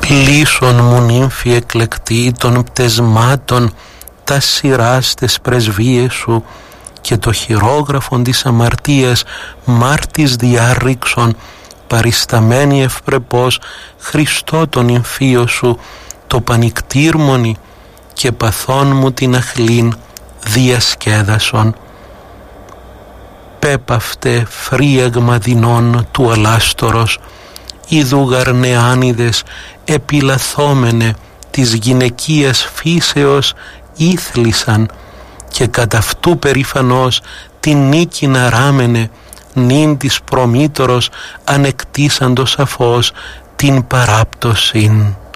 Λύσον μου νύμφη εκλεκτή των πτεσμάτων τα σειράς τες πρεσβείες σου και το χειρόγραφον της αμαρτίας μάρτης διάρρηξον παρισταμένη ευπρεπώς Χριστό τον υμφίο σου το πανικτήρμονι και παθών μου την αχλήν διασκέδασον. Πέπαυτε φρίαγμα δεινών του αλάστορος είδου γαρνεάνιδες επιλαθόμενε της γυναικείας φύσεως ήθλισαν και κατά αυτού περηφανώς την νίκη να ράμενε νυν της προμήτωρος ανεκτήσαντος σαφώς την παράπτωσιν.